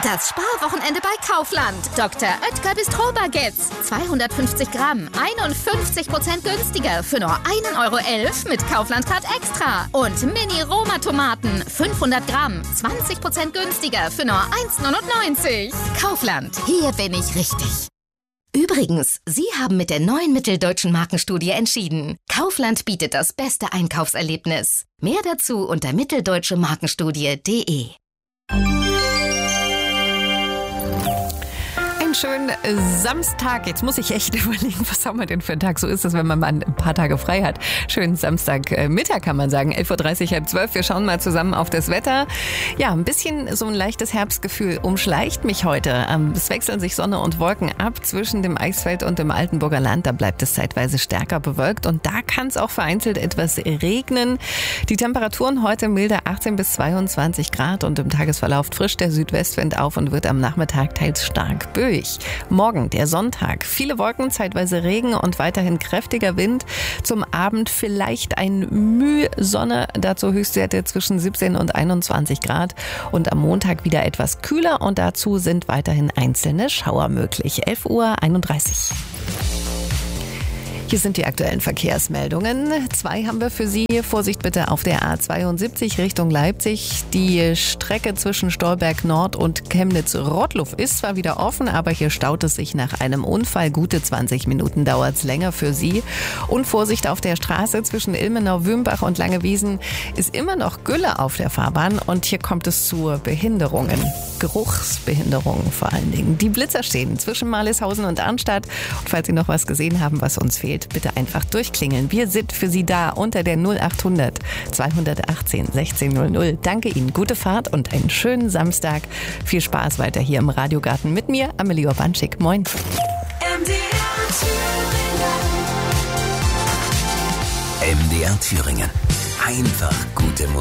Das Sparwochenende bei Kaufland. Dr. Oetker Bistro-Baguettes. 250 Gramm, 51% günstiger für nur 1,11 € mit Kaufland-Card Extra. Und Mini-Roma-Tomaten, 500 Gramm, 20% günstiger für nur 1,99 €. Kaufland, hier bin ich richtig. Übrigens, Sie haben mit der neuen Mitteldeutschen Markenstudie entschieden. Kaufland bietet das beste Einkaufserlebnis. Mehr dazu unter mitteldeutschemarkenstudie.de. Schönen Samstag. Jetzt muss ich echt überlegen, was haben wir denn für einen Tag? So ist es, wenn man mal ein paar Tage frei hat. Schönen Samstagmittag kann man sagen. 11:30 Uhr, 11:30. Wir schauen mal zusammen auf das Wetter. Ja, ein bisschen so ein leichtes Herbstgefühl umschleicht mich heute. Es wechseln sich Sonne und Wolken ab zwischen dem Eichsfeld und dem Altenburger Land. Da bleibt es zeitweise stärker bewölkt und da kann es auch vereinzelt etwas regnen. Die Temperaturen heute milde 18 bis 22 Grad und im Tagesverlauf frischt der Südwestwind auf und wird am Nachmittag teils stark böig. Morgen, der Sonntag. Viele Wolken, zeitweise Regen und weiterhin kräftiger Wind. Zum Abend vielleicht ein Müh Sonne. Dazu Höchstwerte zwischen 17 und 21 Grad. Und am Montag wieder etwas kühler und dazu sind weiterhin einzelne Schauer möglich. 11:31 Uhr. Hier sind die aktuellen Verkehrsmeldungen. 2 haben wir für Sie. Vorsicht bitte auf der A72 Richtung Leipzig. Die Strecke zwischen Stolberg Nord und Chemnitz-Rottluff ist zwar wieder offen, aber hier staut es sich nach einem Unfall. Gute 20 Minuten dauert es länger für Sie. Und Vorsicht auf der Straße zwischen Ilmenau-Wümbach und Langewiesen ist immer noch Gülle auf der Fahrbahn und hier kommt es zu Behinderungen. Geruchsbehinderungen vor allen Dingen. Die Blitzer stehen zwischen Marlishausen und Arnstadt. Und falls Sie noch was gesehen haben, was uns fehlt, bitte einfach durchklingeln. Wir sind für Sie da unter der 0800 218 1600. Danke Ihnen, gute Fahrt und einen schönen Samstag. Viel Spaß weiter hier im Radiogarten mit mir, Amelie Urbanschik. Moin. MDR Thüringen. Einfach gute Musik.